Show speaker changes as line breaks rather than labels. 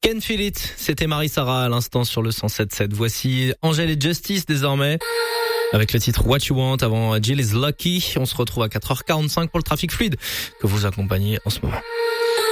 Can Feel It, c'était Marie-Sarah à l'instant sur le 107.7. Voici Angèle et Justice désormais, avec le titre What You Want avant Jill is Lucky. On se retrouve à 4h45 pour le trafic fluide que vous accompagnez en ce moment.